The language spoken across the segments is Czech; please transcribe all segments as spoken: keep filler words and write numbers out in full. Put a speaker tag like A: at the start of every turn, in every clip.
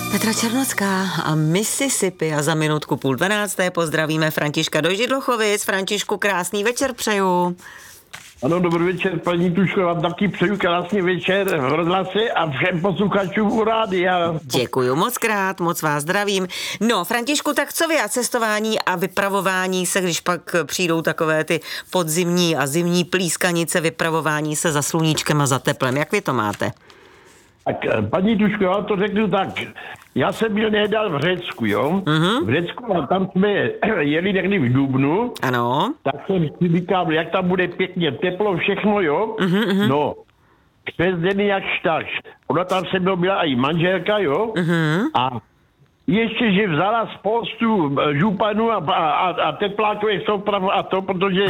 A: Petra Černocká a Mississippi a za minutku půl dvanácté pozdravíme Františka do Židlochovic. Františku, krásný večer přeju.
B: Ano, dobrý večer, paní Tuško, vám taky přeju krásný večer v rozhlase a všem posluchačům u rádia.
A: Děkuju moc krát, moc vás zdravím. No, Františku, tak co vy a cestování a vypravování se, když pak přijdou takové ty podzimní a zimní plískanice, vypravování se za sluníčkem a za teplem, jak vy to máte?
B: Tak, paní Tuško, já to řeknu tak. Já jsem byl nedal v Řecku, jo? Uh-huh. V Řecku a tam jsme jeli někdy v dubnu.
A: Ano.
B: Tak jsem si říkal, jak tam bude pěkně teplo, všechno, jo? Uh-huh. No, přes den jakž tak. Ona tam se mnou byla i manželka, jo? Uh-huh. A ještě, že vzala spoustu županů a, a, a teplákových souprav a to, protože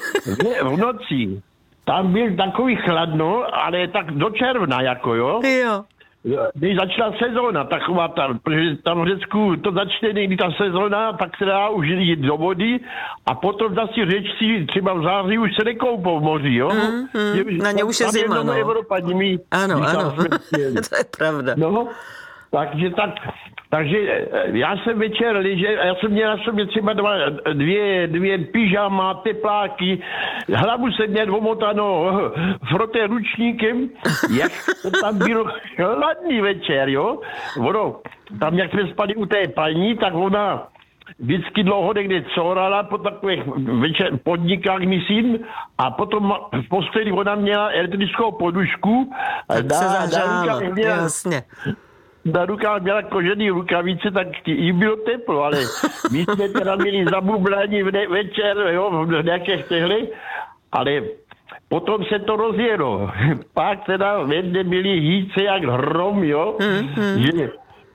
B: v noci tam byl takový chladno, ale tak do června, jako jo.
A: Jo.
B: Když začala sezóna, taková tam, protože tam v Řecku to začne někdy ta sezóna, tak se dá už jít do vody a potom zase řečci třeba v září už se nekoupou v moři, jo.
A: Mm, mm, na ně už je zima, no.
B: Evropaní,
A: ano, ano, to je pravda.
B: No, takže tak, takže já jsem večer liže, já jsem měl na sobě třeba dva, dvě, dvě pyžama, tepláky, hlavu jsem měl omotanou froté ručníkem, jak to tam bylo chladný večer, jo. Ono, tam jak jsme spali u té paní, tak ona vždycky dlouho někde courala po takových večer, podnikách, myslím, a potom v posteli ona měla elektrickou podušku.
A: Tak dá, se zahřála, jasně.
B: Na rukách měla kožený rukavice, tak jí bylo teplo, ale my jsme teda měli zabublání večer, jo, v nějakých těchto, ale potom se to rozjelo. Pak teda vedle byly hýce jak hrom, jo, mm-hmm. že,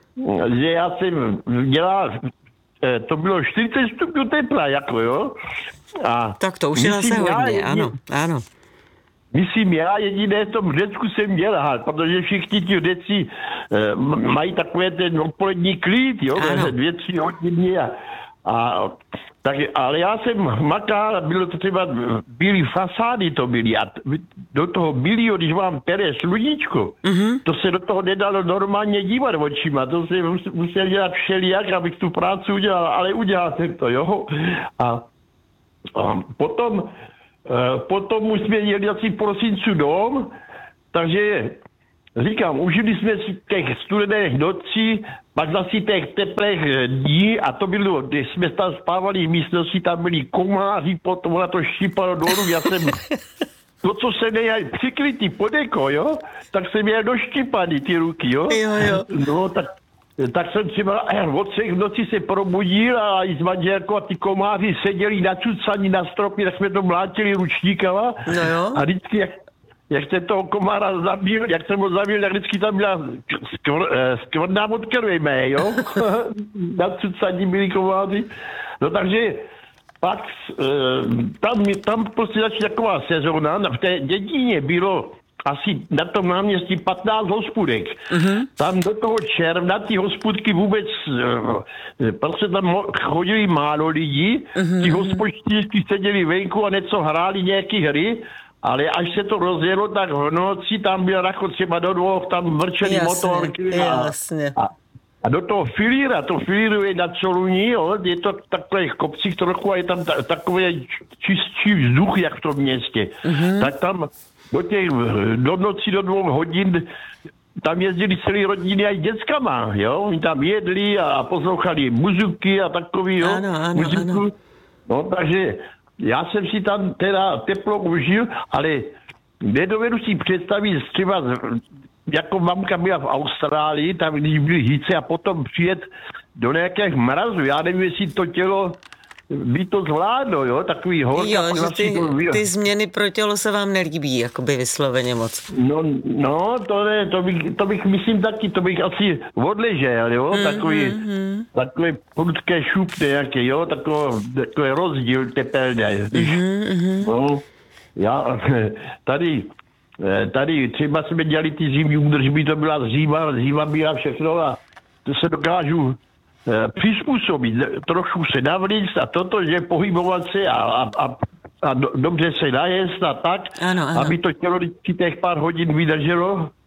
B: že já jsem dělal, to bylo čtyřicet stupňů tepla, jako jo. A
A: tak to už je zase hodně, ano, ano.
B: Myslím, já jediné v tom Řecku jsem dělal, protože všichni ti Řeci e, mají takové ten odpolední klid, jo, dvě, tři hodiny a, a tak, ale já jsem makal, bylo to třeba, byly fasády to byly a do toho byly, když vám pere sluníčko, mm-hmm. to se do toho nedalo normálně dívat očima, to se musel dělat všelijak, abych tu práci udělal, ale udělal jsem to, jo. A, a potom Potom už jsme jeli asi v prosinců dom, takže říkám, užili jsme si těch studených nocí, pak zase těch teplých dní a to bylo, když jsme tam spávali v místnosti, tam byli komáři, potom ona to štípalo dolů, já jsem, to, co se měl přikrytý podeko, jo, tak jsem měl doštípaný ty ruky, jo.
A: Jo, jo.
B: No, tak Tak jsem třeba od třech v noci se probudil a i s manželkou a ty komáři seděli na cucaní na stropě, tak jsme to mlátili ručníkama.
A: No jo.
B: A vždycky, jak, jak jsem toho komára zabil, jak jsem ho zabil, tak vždycky tam byla skvr, skvrná od krve mé, jo. Na cucaní byli komáři. No takže pak tam, tam prostě začala taková sezóna, v té dědině bylo asi na tom náměstí patnáct hospůdek. Uh-huh. Tam do toho června ty hospůdky vůbec, prostě tam chodili málo lidí, uh-huh. Ti hospodští seděli venku a něco hráli nějaký hry, ale až se to rozjelo, tak v noci tam byl jako třeba do dvou, tam vrčeli motorky.
A: Jasně.
B: A, a do toho filíra, to filíruje na Coluní, jo, je to takových kopcích trochu a je tam ta, takový čistší vzduch, jak v tom městě. Uh-huh. Tak tam do těch, do noci, do dvou hodin, tam jezdili celý rodiny a i dětskama, jo. Oni tam jedli a poslouchali muziky a takový, jo.
A: Ano, ano,
B: muziku.
A: ano.
B: No, takže já jsem si tam teda teplo užil, ale nedovedu si představit třeba, jako mamka byla v Austrálii, tam když byly hýce a potom přijet do nějakých mrazů. Já nevím, jestli to tělo by to zvládlo, jo, takový horka.
A: Jo, že ty, ty změny pro tělo se vám nelíbí, jakoby vysloveně moc.
B: No, no to, ne, to, bych, to bych, myslím taky, to bych asi odležel, jo, mm, takový, mm, takový prudké šup nějaký, jo, takový, takový rozdíl tepelný. Mm, no, já, tady, tady třeba jsme dělali ty zimní údržby, to byla zima, zima byla všechno a to se dokážu přizpůsobit, trošku se navlíct a toto, že pohybovat se a, a, a, a dobře se najést a tak,
A: ano, ano.
B: aby to tělo těch pár hodin vydrželo.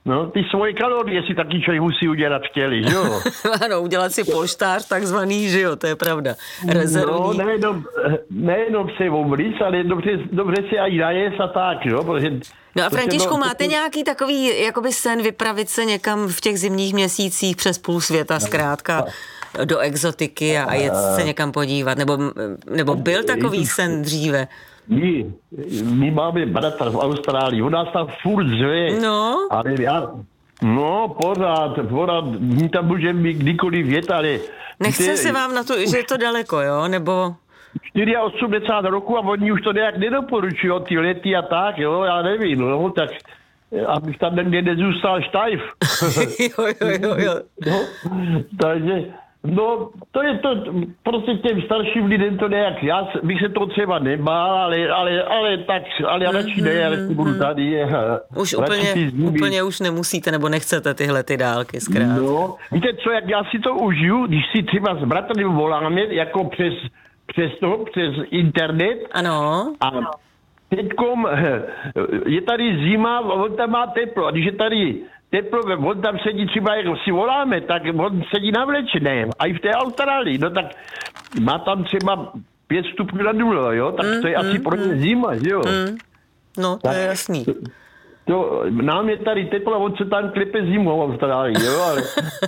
B: No, ty svoje kalorie si taky člověk musí udělat v těli, že jo?
A: Ano, udělat si polštář takzvaný, že jo, to je pravda. Rezervní.
B: No, nejenom, nejenom se omlíc, ale dobře, dobře si aj najes a tak, jo? Protože,
A: no a Františku,
B: to,
A: máte
B: to,
A: nějaký takový jakoby sen vypravit se někam v těch zimních měsících přes půl světa zkrátka do exotiky a, a jet se někam podívat? Nebo, nebo byl takový sen dříve?
B: My, my máme bratra v Austrálii, u nás tam furt zve,
A: no.
B: ale já, no pořád, pořád, my tam můžeme být kdykoliv jet, ale...
A: Nechce
B: te,
A: se vám na to, že je to daleko, jo, nebo...
B: osmdesát čtyři roku a oni už to nějak nedoporučují, ty lety a tak, jo, já nevím, no, tak... Abych tam někde nezůstal štajf.
A: jo, jo, jo, jo.
B: No, takže... No, to je to, prostě těm starším lidem to nějak, já bych se to třeba nebál, ale, ale, ale tak, ale já radši ne, já radši budu tady.
A: Už úplně, úplně už nemusíte, nebo nechcete tyhle ty dálky zkrátka.
B: No, víte co, jak já si to užiju, když si třeba s bratrem voláme, jako přes, přes to, přes internet.
A: Ano.
B: A teďkom je tady zima, on tam má teplo, a když je tady teplo, on tam sedí třeba, jak si voláme, tak on sedí navlečeném. A i v té Austrálii, no tak má tam třeba pět stupňů na nule, jo, tak mm, to je mm, asi pro ně zima, že jo.
A: Mm. No, to tak, je jasný.
B: To, to, nám je tady teplo, on se tam klepe zimou v Austrálii, jo, ale...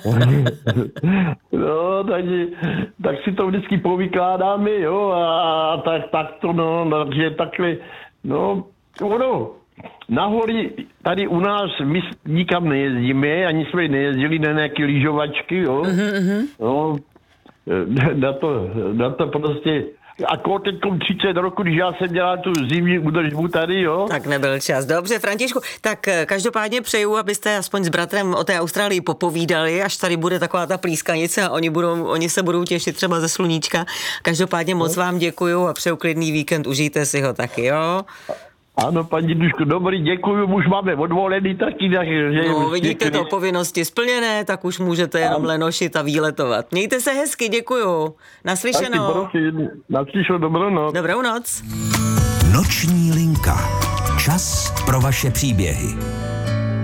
B: no, takže, tak si to vždycky povykládáme, jo, a, a tak, tak to, no, takže takhle, no, ono... Na hory tady u nás my nikam nejezdíme, ani jsme nejezdili na nějaké lyžovačky, jo. Mm-hmm. No, na to, na to prostě, a teďkom třicet roku, když já jsem dělal tu zimní údržbu tady, jo.
A: Tak nebyl čas. Dobře, Františku, tak každopádně přeju, abyste aspoň s bratrem o té Austrálii popovídali, až tady bude taková ta plískanice a oni, budou, oni se budou těšit třeba ze sluníčka. Každopádně moc vám děkuju a přeju klidný víkend, užijte si ho taky, jo.
B: Ano, paní Duško, dobrý, děkuju, už máme odvolený taky. Takže
A: no, vidíte to, povinnosti splněné, tak už můžete jenom lenošit a výletovat. Mějte se hezky, děkuju. Naslyšenou.
B: Taky, naslyšenou, dobrou noc.
A: Dobrou noc.
C: Noční linka. Čas pro vaše příběhy.